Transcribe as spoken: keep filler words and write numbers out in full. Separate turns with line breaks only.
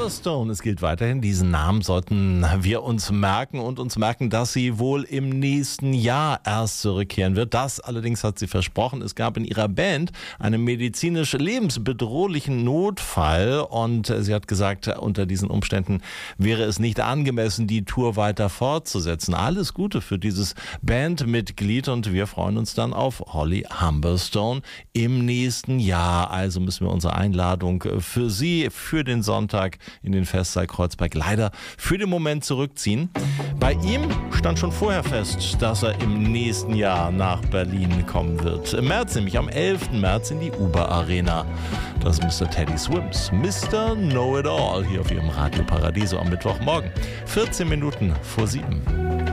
Humberstone, es gilt weiterhin, diesen Namen sollten wir uns merken und uns merken, dass sie wohl im nächsten Jahr erst zurückkehren wird. Das allerdings hat sie versprochen. Es gab in ihrer Band einen medizinisch lebensbedrohlichen Notfall und sie hat gesagt, unter diesen Umständen wäre es nicht angemessen, die Tour weiter fortzusetzen. Alles Gute für dieses Bandmitglied und wir freuen uns dann auf Holly Humberstone im nächsten Jahr. Also müssen wir unsere Einladung für Sie für den Sonntag in den Festsaal Kreuzberg leider für den Moment zurückziehen. Bei ihm stand schon vorher fest, dass er im nächsten Jahr nach Berlin kommen wird. Im März, nämlich am elften März in die Uber Arena. Das ist Mister Teddy Swims, Mister Know It All hier auf Ihrem Radio Paradiso am Mittwochmorgen. vierzehn Minuten vor sieben.